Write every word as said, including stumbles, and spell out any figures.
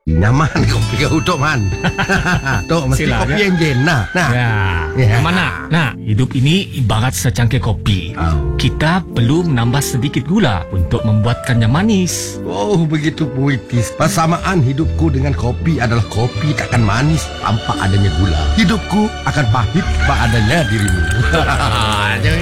Nyaman kopi kau Tok Man. Tok, mesti Sila, kopi ya. yang jen nah. Nah. Ya, Ya. mana? Nah, hidup ini ibarat secangkir kopi. Oh. Kita perlu menambah sedikit gula untuk membuatkannya manis. Oh, begitu puitis. Persamaan hidupku dengan kopi adalah kopi takkan manis tanpa adanya gula. Hidupku akan pahit tanpa adanya dirimu.